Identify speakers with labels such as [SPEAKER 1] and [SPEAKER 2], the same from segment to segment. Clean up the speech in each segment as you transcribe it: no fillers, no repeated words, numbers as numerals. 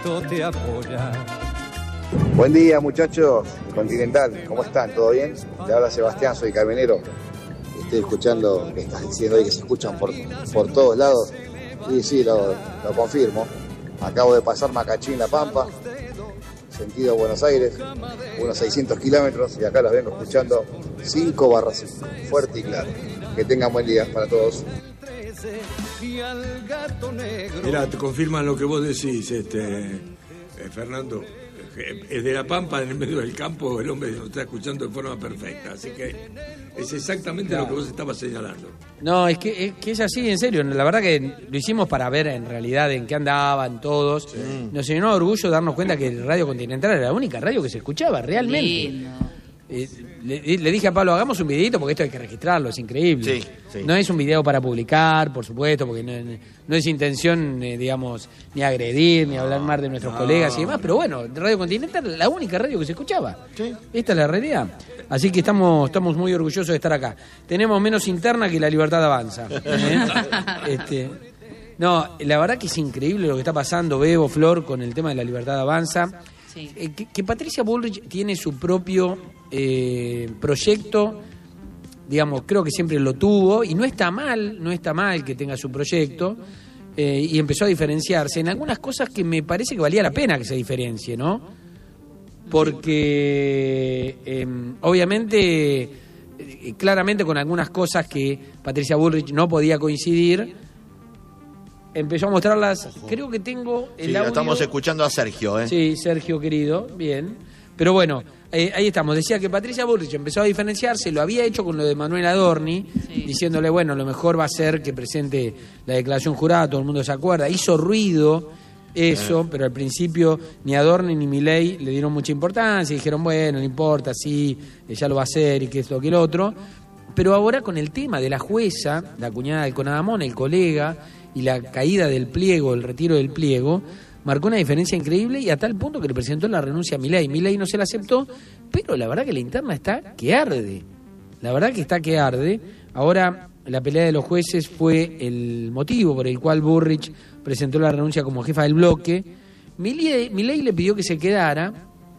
[SPEAKER 1] viento te apoya.
[SPEAKER 2] Buen día, muchachos. Continental, ¿cómo están? ¿Todo bien? Te habla Sebastián, soy camionero. Estoy escuchando que estás diciendo ahí que se escuchan por todos lados. Y sí, lo confirmo. Acabo de pasar Macachín, La Pampa, sentido Buenos Aires, unos 600 kilómetros, y acá los vengo escuchando 5/5, fuerte y claro. Que tengan buen día para todos.
[SPEAKER 3] Mirá, te confirman lo que vos decís, Fernando. Es de La Pampa, en el medio del campo, el hombre lo está escuchando de forma perfecta. Así que es exactamente lo que vos estabas señalando.
[SPEAKER 4] No, es que es así, en serio. La verdad que lo hicimos para ver en realidad en qué andaban todos. Sí. Nos llenó de orgullo darnos cuenta que Radio Continental era la única radio que se escuchaba realmente. Le dije a Pablo, hagamos un videito porque esto hay que registrarlo, es increíble. Sí. No es un video para publicar, por supuesto, porque no es intención, digamos, ni agredir, ni hablar mal de nuestros colegas y demás, pero bueno, Radio Continental, la única radio que se escuchaba. Sí. Esta es la realidad. Así que estamos muy orgullosos de estar acá. Tenemos menos interna que La Libertad Avanza. No, la verdad que es increíble lo que está pasando, Bebo, Flor, con el tema de La Libertad Avanza. Sí. Que Patricia Bullrich tiene su propio proyecto, digamos, creo que siempre lo tuvo, y no está mal que tenga su proyecto, y empezó a diferenciarse en algunas cosas que me parece que valía la pena que se diferencie, ¿no? Porque obviamente, claramente con algunas cosas que Patricia Bullrich no podía coincidir, empezó a mostrarlas. Ojo. Creo que tengo el audio.
[SPEAKER 5] Estamos escuchando a Sergio, ¿eh?
[SPEAKER 4] Sí, Sergio querido, bien. Pero bueno, ahí estamos. Decía que Patricia Bullrich empezó a diferenciarse, lo había hecho con lo de Manuel Adorni, diciéndole, bueno, lo mejor va a ser que presente la declaración jurada, todo el mundo se acuerda. Hizo ruido eso, pero al principio ni Adorni ni Milei le dieron mucha importancia, y dijeron, bueno, no importa, sí, ya lo va a hacer y que esto, que el otro. Pero ahora con el tema de la jueza, la cuñada del Conadamón, el colega, y la caída del pliego, el retiro del pliego, marcó una diferencia increíble, y a tal punto que le presentó la renuncia a Milei. Milei no se la aceptó, pero la verdad que la interna está que arde. La verdad que está que arde. Ahora, la pelea de los jueces fue el motivo por el cual Bullrich presentó la renuncia como jefa del bloque. Milei le pidió que se quedara.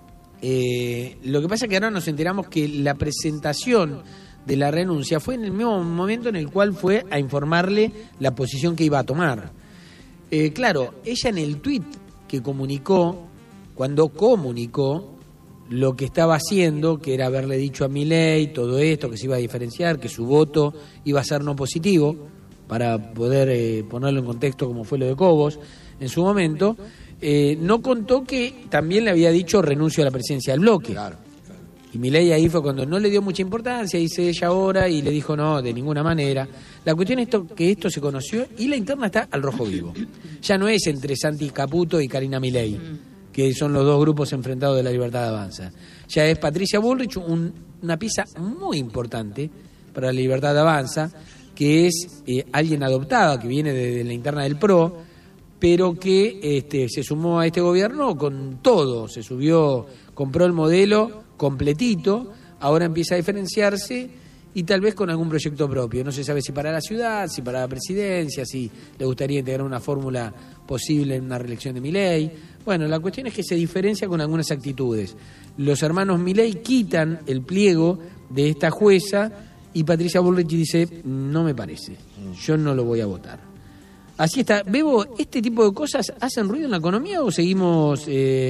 [SPEAKER 4] Lo que pasa es que ahora nos enteramos que la presentación de la renuncia fue en el mismo momento en el cual fue a informarle la posición que iba a tomar. Claro, ella en el tuit que comunicó, cuando comunicó lo que estaba haciendo, que era haberle dicho a Milei todo esto, que se iba a diferenciar, que su voto iba a ser no positivo, para poder ponerlo en contexto como fue lo de Cobos en su momento, no contó que también le había dicho renuncio a la presidencia del bloque. Claro. Y Milei ahí fue cuando no le dio mucha importancia, dice ella ahora, y le dijo no, de ninguna manera. La cuestión es que esto se conoció y la interna está al rojo vivo. Ya no es entre Santi Caputo y Karina Milei, que son los dos grupos enfrentados de La Libertad Avanza. Ya es Patricia Bullrich, una pieza muy importante para La Libertad Avanza, que es alguien adoptada, que viene de la interna del PRO, pero que se sumó a este gobierno con todo, se subió, compró el modelo completito, ahora empieza a diferenciarse y tal vez con algún proyecto propio. No se sabe si para la ciudad, si para la presidencia, si le gustaría integrar una fórmula posible en una reelección de Milei. Bueno, la cuestión es que se diferencia con algunas actitudes. Los hermanos Milei quitan el pliego de esta jueza y Patricia Bullrich dice, no me parece, yo no lo voy a votar. Así está. Bebo, ¿este tipo de cosas hacen ruido en la economía o seguimos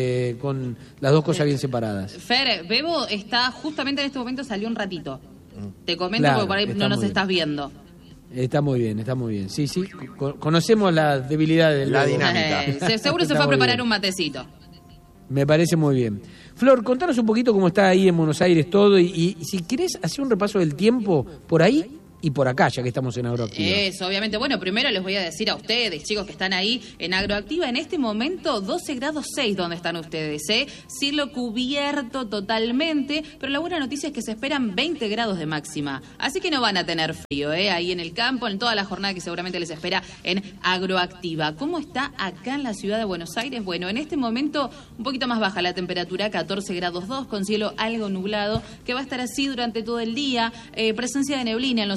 [SPEAKER 4] con las dos cosas bien separadas?
[SPEAKER 6] Fer, Bebo está justamente en este momento, salió un ratito. Te comento porque por ahí no nos estás viendo.
[SPEAKER 4] Está muy bien, está muy bien. Sí, conocemos las debilidades de la
[SPEAKER 6] dinámica. Seguro se fue a preparar un matecito.
[SPEAKER 4] Me parece muy bien. Flor, contanos un poquito cómo está ahí en Buenos Aires todo y si querés hacer un repaso del tiempo por ahí y por acá, ya que estamos en Agroactiva.
[SPEAKER 6] Eso, obviamente. Bueno, primero les voy a decir a ustedes, chicos, que están ahí en Agroactiva, en este momento 12 grados 6 donde están ustedes, cielo cubierto totalmente, pero la buena noticia es que se esperan 20 grados de máxima, así que no van a tener frío, ahí en el campo, en toda la jornada que seguramente les espera en Agroactiva. ¿Cómo está acá en la ciudad de Buenos Aires? Bueno, en este momento un poquito más baja la temperatura, 14 grados 2, con cielo algo nublado, que va a estar así durante todo el día, presencia de neblina en los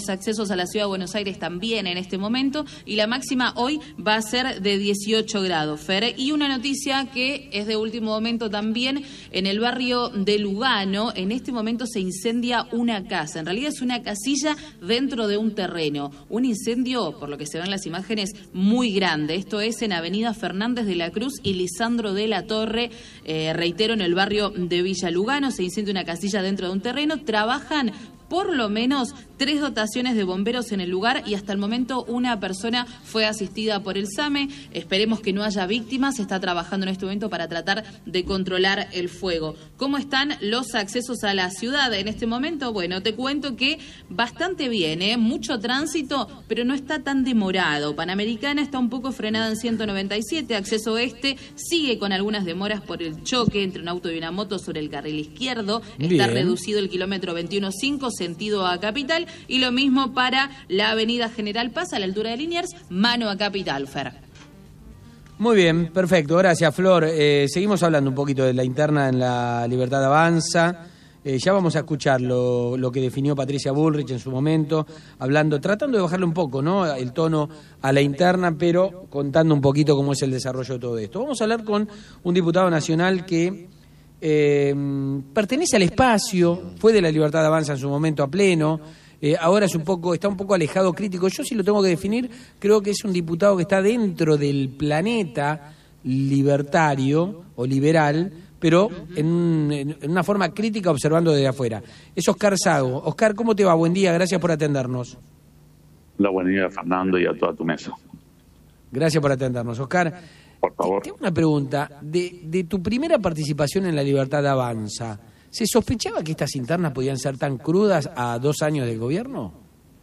[SPEAKER 6] accesos a la Ciudad de Buenos Aires también en este momento, y la máxima hoy va a ser de 18 grados, Fer. Y una noticia que es de último momento también, en el barrio de Lugano, en este momento se incendia una casa, en realidad es una casilla dentro de un terreno, un incendio, por lo que se ven las imágenes, muy grande. Esto es en Avenida Fernández de la Cruz y Lisandro de la Torre, reitero, en el barrio de Villa Lugano, se incendia una casilla dentro de un terreno, trabajan por lo menos 3 dotaciones de bomberos en el lugar y hasta el momento una persona fue asistida por el SAME. Esperemos que no haya víctimas. Se está trabajando en este momento para tratar de controlar el fuego. ¿Cómo están los accesos a la ciudad en este momento? Bueno, te cuento que bastante bien, mucho tránsito, pero no está tan demorado. Panamericana está un poco frenada en 197, acceso este sigue con algunas demoras por el choque entre un auto y una moto sobre el carril izquierdo. Está reducido el kilómetro 21.5 sentido a Capital, y lo mismo para la avenida General Paz a la altura de Liniers, mano a Capital, Fer.
[SPEAKER 4] Muy bien, perfecto, gracias, Flor. Seguimos hablando un poquito de la interna en la Libertad Avanza. Ya vamos a escuchar lo que definió Patricia Bullrich en su momento, tratando de bajarle un poco, ¿no?, el tono a la interna, pero contando un poquito cómo es el desarrollo de todo esto. Vamos a hablar con un diputado nacional que pertenece al espacio, fue de la Libertad Avanza en su momento a pleno, ahora está un poco alejado, crítico. Yo sí lo tengo que definir, creo que es un diputado que está dentro del planeta libertario o liberal, pero en una forma crítica, observando desde afuera. Es Oscar Sago. Oscar, ¿cómo te va? Buen día, gracias por atendernos.
[SPEAKER 1] Hola, buen día, Fernando, y a toda tu mesa.
[SPEAKER 4] Gracias por atendernos, Oscar.
[SPEAKER 1] Por favor.
[SPEAKER 4] Tengo una pregunta. De tu primera participación en la Libertad Avanza, ¿se sospechaba que estas internas podían ser tan crudas a 2 años del gobierno?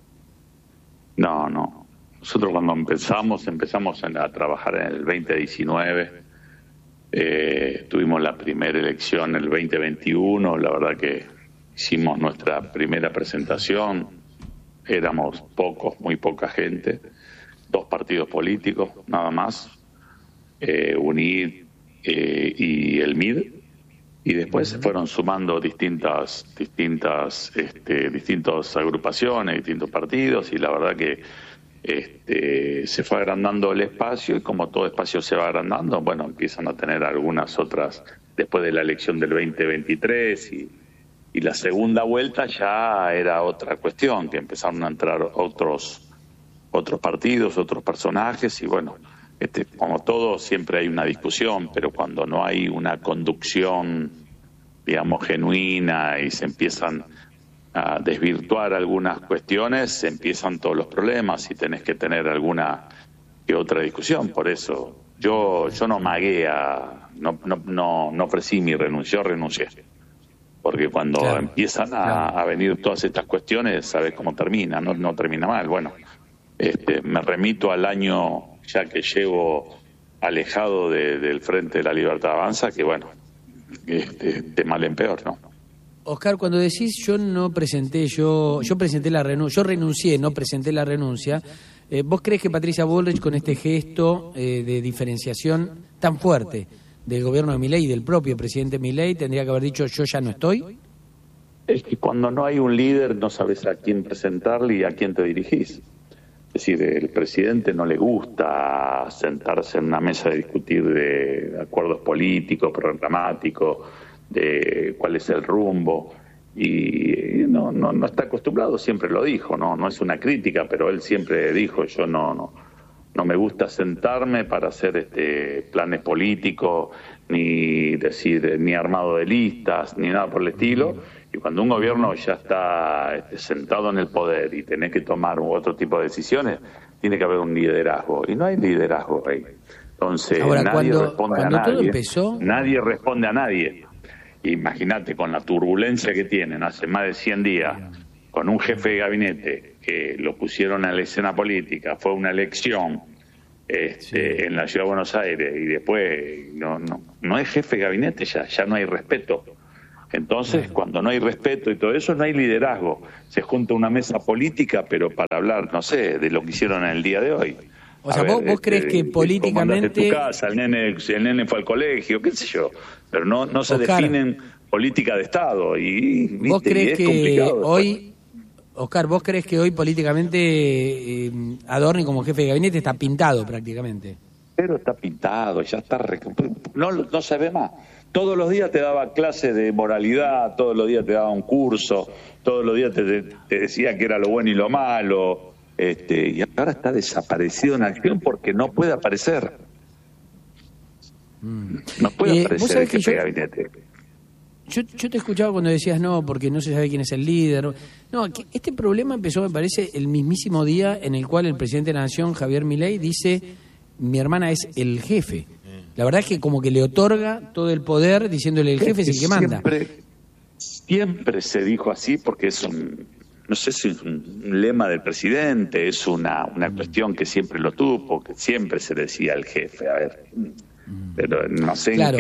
[SPEAKER 1] No. Nosotros cuando empezamos a trabajar en el 2019, tuvimos la primera elección en el 2021, la verdad que hicimos nuestra primera presentación, éramos muy poca gente, 2 partidos políticos, nada más. UNID y el MID, y después se fueron sumando distintas agrupaciones, distintos partidos, y la verdad que se fue agrandando el espacio, y como todo espacio se va agrandando, bueno, empiezan a tener algunas otras, después de la elección del 2023 y la segunda vuelta ya era otra cuestión, que empezaron a entrar otros partidos, otros personajes, y bueno, como todo, siempre hay una discusión, pero cuando no hay una conducción, digamos, genuina y se empiezan a desvirtuar algunas cuestiones, se empiezan todos los problemas y tenés que tener alguna que otra discusión. Por eso yo no magué, no ofrecí mi renuncia, yo renuncié. Porque cuando empiezan a venir todas estas cuestiones, sabes cómo termina, no termina mal. Bueno, me remito al año ya que llevo alejado del Frente de la Libertad Avanza, que bueno, de mal en peor, ¿no?
[SPEAKER 4] Oscar, cuando decís yo presenté la renuncia, yo renuncié, no presenté la renuncia, ¿vos crees que Patricia Bullrich, con este gesto de diferenciación tan fuerte del gobierno de Milei y del propio presidente Milei, tendría que haber dicho yo ya no estoy?
[SPEAKER 1] Es que cuando no hay un líder no sabes a quién presentarle y a quién te dirigís. Es decir, el presidente no le gusta sentarse en una mesa de discutir de acuerdos políticos, programáticos, de cuál es el rumbo, y no está acostumbrado, siempre lo dijo, no es una crítica, pero él siempre dijo, yo no me gusta sentarme para hacer planes políticos, ni armado de listas, ni nada por el estilo. Y cuando un gobierno ya está sentado en el poder y tenés que tomar otro tipo de decisiones, tiene que haber un liderazgo. Y no hay liderazgo ahí. Entonces,
[SPEAKER 4] ahora,
[SPEAKER 1] nadie responde a nadie.
[SPEAKER 4] Todo empezó...
[SPEAKER 1] Nadie responde a nadie. Imagínate, con la turbulencia que tienen hace más de 100 días, con un jefe de gabinete que lo pusieron a la escena política, fue una elección en la Ciudad de Buenos Aires, y después no es jefe de gabinete, ya no hay respeto. Entonces, cuando no hay respeto y todo eso, no hay liderazgo. Se junta una mesa política, pero para hablar, no sé, de lo que hicieron en el día de hoy.
[SPEAKER 4] O sea, vos crees que políticamente...
[SPEAKER 1] tu casa, el nene fue al colegio, qué sé yo, pero no se definen política de Estado. Y, ¿viste?
[SPEAKER 4] ¿Vos crees
[SPEAKER 1] que
[SPEAKER 4] hoy, Oscar, ¿vos crees que hoy políticamente Adorni como jefe de gabinete está pintado prácticamente?
[SPEAKER 1] Pero está pintado, ya está... No se ve más. Todos los días te daba clases de moralidad, todos los días te daba un curso, todos los días te decía que era lo bueno y lo malo, y ahora está desaparecido en acción porque no puede aparecer. No puede aparecer el jefe de gabinete.
[SPEAKER 4] Yo te escuchaba cuando decías no, porque no se sabe quién es el líder. No, que este problema empezó, me parece, el mismísimo día en el cual el presidente de la Nación, Javier Milei, dice: mi hermana es el jefe. La verdad es que como que le otorga todo el poder diciéndole el jefe es el que manda.
[SPEAKER 1] Siempre se dijo así porque es no sé si es un lema del presidente, es una cuestión que siempre lo tuvo, que siempre se decía el jefe. A ver, pero no sé
[SPEAKER 4] claro.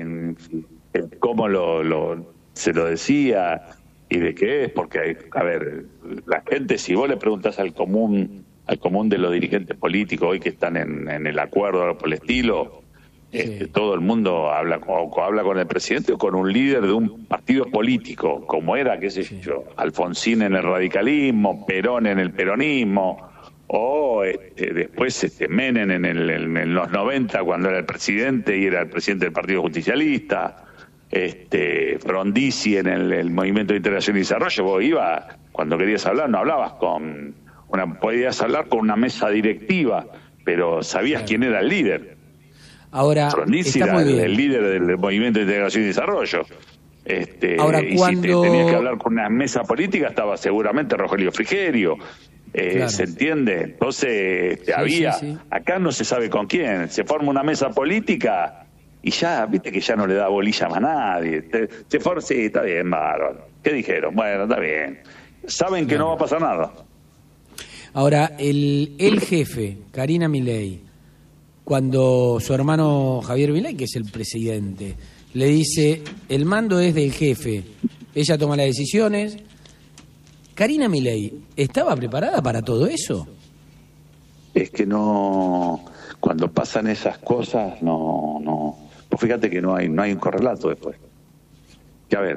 [SPEAKER 1] cómo se lo decía y de qué es, porque, a ver, la gente, si vos le preguntás al común de los dirigentes políticos hoy que están en el acuerdo o por el estilo, todo el mundo habla con el presidente o con un líder de un partido político, como era, qué sé yo, Alfonsín en el radicalismo, Perón en el peronismo, o después Menem en los 90 cuando era el presidente y era el presidente del Partido Justicialista, Frondizi en el Movimiento de Integración y Desarrollo. Vos ibas, cuando querías hablar, no hablabas podías hablar con una mesa directiva, pero sabías quién era el líder.
[SPEAKER 4] Ahora,
[SPEAKER 1] Frondizi era el líder del Movimiento de Integración y Desarrollo.
[SPEAKER 4] Ahora,
[SPEAKER 1] y
[SPEAKER 4] cuando
[SPEAKER 1] si tenías que hablar con una mesa política, estaba seguramente Rogelio Frigerio. Claro. ¿Se entiende? Entonces, sí. Acá no se sabe con quién. Se forma una mesa política y ya, viste que ya no le da bolilla más a nadie. Sí, está bien, bárbaro. ¿Qué dijeron? Bueno, está bien. Saben que no va a pasar nada.
[SPEAKER 4] Ahora, el jefe, Karina Milei, cuando su hermano Javier Milei, que es el presidente, le dice, el mando es del jefe, ella toma las decisiones. Karina Milei, ¿estaba preparada para todo eso?
[SPEAKER 1] Es que no, cuando pasan esas cosas, no. Pues fíjate que no hay un correlato después. Que a ver,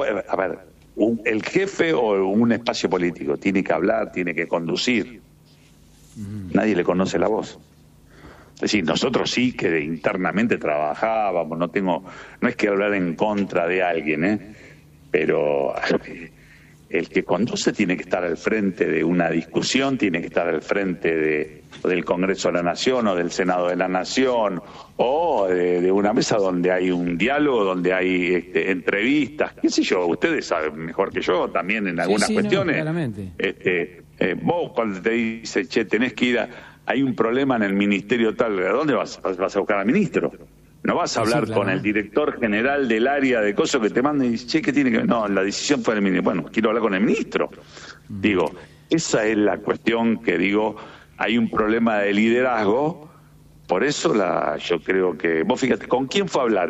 [SPEAKER 1] el jefe o un espacio político tiene que hablar, tiene que conducir. Nadie le conoce la voz. Es decir, nosotros sí que internamente trabajábamos, no es que hablar en contra de alguien, pero el que conduce tiene que estar al frente de una discusión, tiene que estar al frente del Congreso de la Nación o del Senado de la Nación o de una mesa donde hay un diálogo, donde hay entrevistas, qué sé yo, ustedes saben mejor que yo también en algunas cuestiones.
[SPEAKER 4] No, claramente.
[SPEAKER 1] Vos cuando te dice, tenés que ir hay un problema en el ministerio tal, ¿a dónde vas? ¿Vas a buscar al ministro? No vas a hablar con el director general del área de cosas que te manda y dice, ¿qué tiene que ver? No, la decisión fue del ministro. Bueno, quiero hablar con el ministro. Digo, esa es la cuestión que digo, hay un problema de liderazgo, por eso yo creo que... Vos fíjate, ¿con quién fue a hablar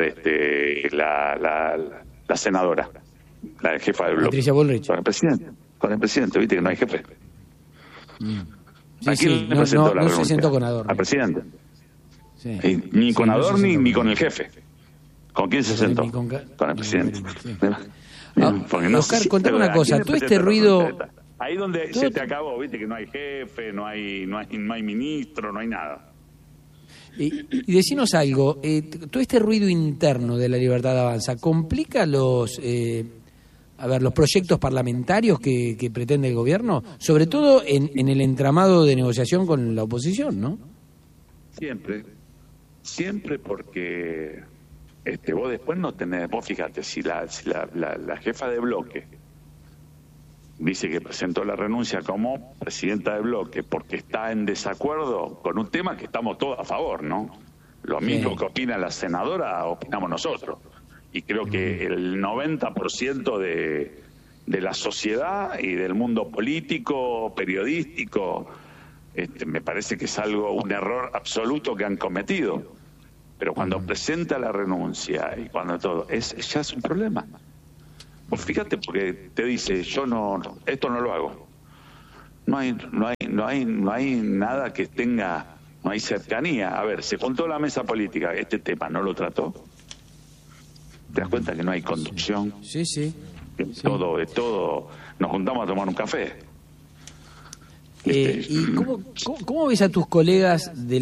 [SPEAKER 1] la senadora? La jefa del bloque.
[SPEAKER 4] Patricia Bullrich.
[SPEAKER 1] Con el presidente, viste que no hay jefe.
[SPEAKER 4] ¿A quién le presentó la renuncia? Se sentó con Adorni.
[SPEAKER 1] Al presidente. Sí. Ni con Adorni ni con el jefe. ¿Con quién se sentó? Con el presidente.
[SPEAKER 4] Oscar, contame una cosa. Todo este ruido...
[SPEAKER 1] Ahí donde se te acabó, viste que no hay jefe, no hay ministro, no hay nada.
[SPEAKER 4] Y decinos algo. Todo este ruido interno de La Libertad Avanza, ¿complica los proyectos parlamentarios que pretende el gobierno? Sobre todo en el entramado de negociación con la oposición, ¿no?
[SPEAKER 1] Siempre porque vos después no tenés... Vos fíjate, si la jefa de bloque dice que presentó la renuncia como presidenta de bloque porque está en desacuerdo con un tema que estamos todos a favor, ¿no? Lo mismo que opina la senadora, opinamos nosotros. Y creo que el 90% de la sociedad y del mundo político, periodístico, me parece que es un error absoluto que han cometido. Pero cuando presenta la renuncia y cuando todo, ya es un problema. Pues fíjate, porque te dice, esto no lo hago. No hay nada que no hay cercanía. A ver, se juntó la mesa política, este tema no lo trató. ¿Te das cuenta que no hay conducción?
[SPEAKER 4] Sí.
[SPEAKER 1] Todo, nos juntamos a tomar un café.
[SPEAKER 4] ¿Y cómo ves a tus colegas de